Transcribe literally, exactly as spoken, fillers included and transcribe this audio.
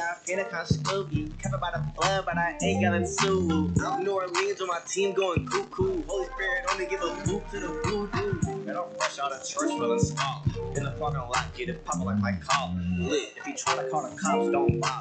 got feeling kinda spooky. Covered by the blood, but I ain't got a sue. I'm New Orleans with my team going cuckoo. Holy Spirit only give a whoop to the voodoo. Man, I'm fresh out of church feeling small. In the parking lot, get it poppin' like my call. Lit, if you try to call the cops, don't bother.